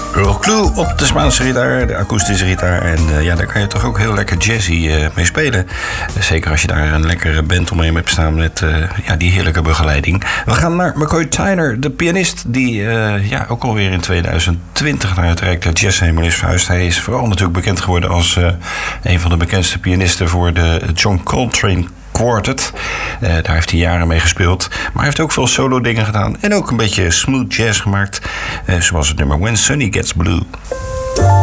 Earl Klugh op de Spaanse gitaar, de akoestische gitaar. En daar kan je toch ook heel lekker jazzy mee spelen. Zeker als je daar een lekkere band omheen hebt staan met die heerlijke begeleiding. We gaan naar McCoy Tyner, de pianist die ook alweer in 2020 naar het Rijk der Jazzhemel is verhuisd. Hij is vooral natuurlijk bekend geworden als een van de bekendste pianisten voor de John Coltrane Quartet. Daar heeft hij jaren mee gespeeld. Maar hij heeft ook veel solo dingen gedaan. En ook een beetje smooth jazz gemaakt. Zoals het nummer When Sunny Gets Blue.